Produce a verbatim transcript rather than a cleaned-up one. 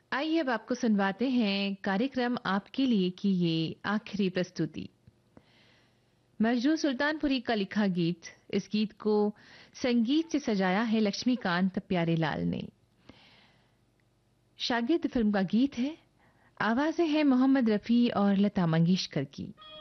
आइए अब आपको सुनवाते हैं कार्यक्रम आपके लिए की ये आखिरी प्रस्तुति। मजरू सुल्तानपुरी का लिखा गीत, इस गीत को संगीत से सजाया है लक्ष्मीकांत प्यारेलाल ने। शागिर्द फिल्म का गीत है, आवाजें हैं मोहम्मद रफी और लता मंगेशकर की।